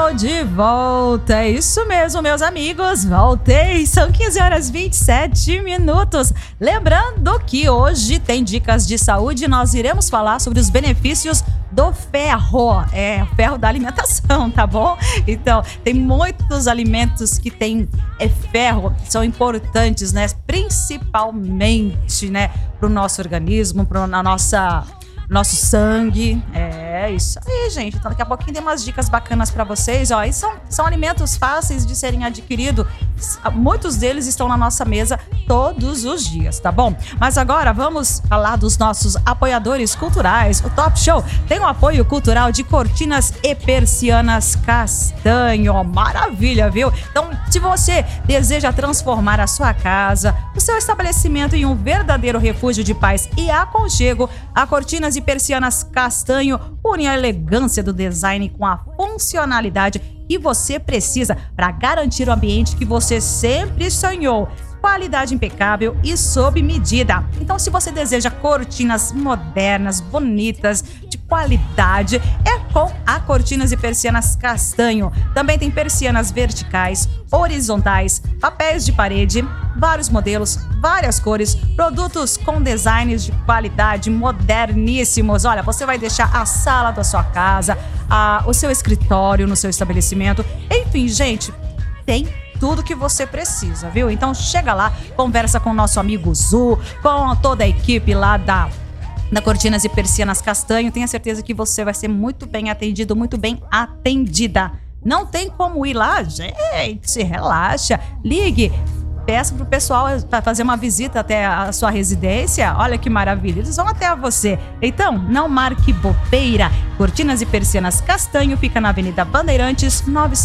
Estou de volta, é isso mesmo, meus amigos, voltei, são 15 horas 27 minutos. Lembrando que hoje tem dicas de saúde, nós iremos falar sobre os benefícios do ferro, o ferro da alimentação, tá bom? Então, tem muitos alimentos que tem ferro, são importantes, né? Principalmente, né, pro nosso organismo, pro nosso sangue. É isso aí, gente. Então daqui a pouquinho tem umas dicas bacanas pra vocês, ó. E são alimentos fáceis de serem adquiridos. Muitos deles estão na nossa mesa todos os dias, tá bom? Mas agora vamos falar dos nossos apoiadores culturais. O Top Show tem o apoio cultural de Cortinas e Persianas Castanho. Maravilha, viu? Então, se você deseja transformar a sua casa, o seu estabelecimento em um verdadeiro refúgio de paz e aconchego, a Cortinas e Persianas Castanho une a elegância do design com a funcionalidade que você precisa para garantir o ambiente que você sempre sonhou. Qualidade impecável e sob medida. Então, se você deseja cortinas modernas, bonitas, de qualidade, é com a Cortinas e Persianas Castanho. Também tem persianas verticais, horizontais, papéis de parede, vários modelos, várias cores, produtos com designs de qualidade moderníssimos. Olha, você vai deixar a sala da sua casa, o seu escritório no seu estabelecimento. Enfim, gente, tem tudo que você precisa, viu? Então chega lá, conversa com o nosso amigo Zu, com toda a equipe lá da Cortinas e Persianas Castanho. Tenha certeza que você vai ser muito bem atendido, muito bem atendida. Não tem como ir lá? Gente, relaxa. Ligue. Peça pro pessoal para fazer uma visita até a sua residência. Olha que maravilha, eles vão até você. Então, não marque bobeira. Cortinas e Persianas Castanho fica na Avenida Bandeirantes,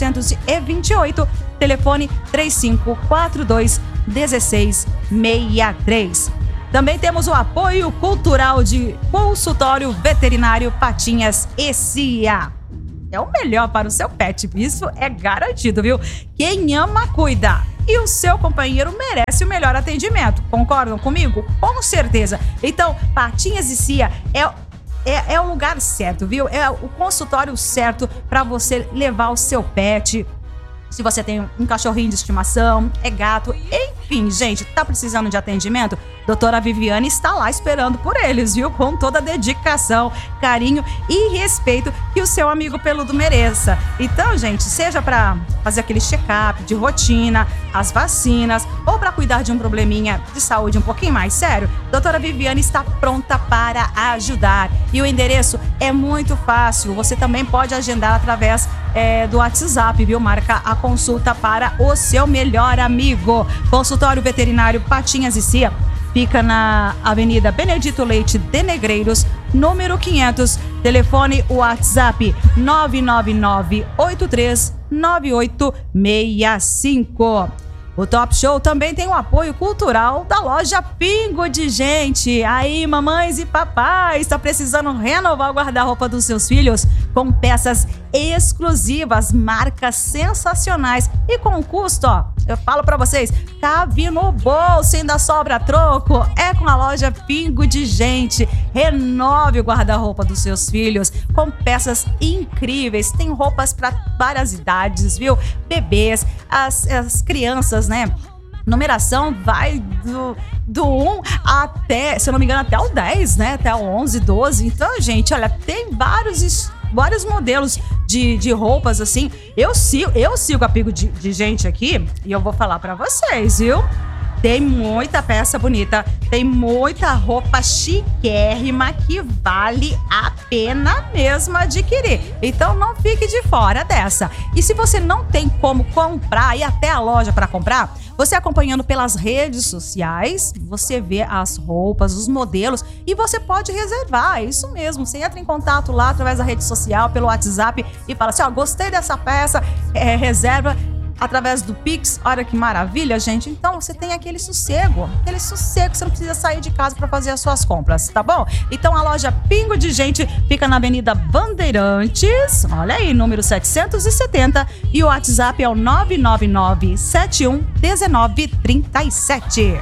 928, telefone 3542-1663. Também temos o apoio cultural de Consultório Veterinário Patinhas e Cia. É o melhor para o seu pet, isso é garantido, viu? Quem ama, cuida. E o seu companheiro merece o melhor atendimento. Concordam comigo? Com certeza. Então, Patinhas e Cia é o lugar certo, viu? É o consultório certo para você levar o seu pet. Se você tem um cachorrinho de estimação, é gato, enfim, gente, tá precisando de atendimento? Doutora Viviane está lá esperando por eles, viu? Com toda a dedicação, carinho e respeito que o seu amigo peludo mereça. Então, gente, seja para fazer aquele check-up de rotina, as vacinas, ou para cuidar de um probleminha de saúde um pouquinho mais sério, doutora Viviane está pronta para ajudar. E o endereço é muito fácil, você também pode agendar através do WhatsApp, viu? Marca a consulta para o seu melhor amigo. Consultório Veterinário Patinhas e Cia fica na Avenida Benedito Leite de Negreiros, número 500. Telefone WhatsApp 999-839865. O Top Show também tem o apoio cultural da loja Pingo de Gente. Aí, mamães e papais, está precisando renovar o guarda-roupa dos seus filhos com peças exclusivas, marcas sensacionais e com custo, ó, eu falo pra vocês, cabe no bolso, ainda sobra troco. É com a loja Pingo de Gente. Renove o guarda-roupa dos seus filhos com peças incríveis. Tem roupas para várias idades, viu? Bebês, as crianças, né? Numeração vai do 1 até, se eu não me engano, até o 10, né? Até o 11, 12. Então, gente, olha, tem vários modelos de roupas, assim. Eu sigo a Pingo de Gente aqui e eu vou falar pra vocês, viu? Tem muita peça bonita, tem muita roupa chiquérrima que vale a pena mesmo adquirir. Então não fique de fora dessa. E se você não tem como comprar, ir até a loja para comprar, você acompanhando pelas redes sociais, você vê as roupas, os modelos e você pode reservar. É isso mesmo, você entra em contato lá através da rede social, pelo WhatsApp e fala assim, ó, gostei dessa peça, reserva através do Pix. Olha que maravilha, gente. Então você tem aquele sossego, você não precisa sair de casa para fazer as suas compras, tá bom? Então a loja Pingo de Gente fica na Avenida Bandeirantes, olha aí, número 770, e o WhatsApp é o 999-711937.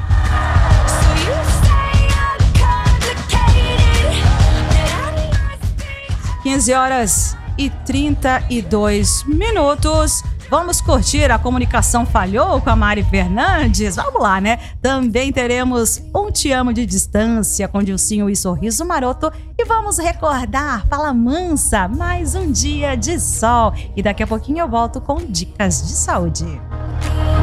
15 horas 9h32. Vamos curtir A Comunicação Falhou com a Mari Fernandes? Vamos lá, né? Também teremos Um Te Amo de Distância com Dilcinho e Sorriso Maroto. E vamos recordar Fala Mansa, mais um dia de sol. E daqui a pouquinho eu volto com dicas de saúde.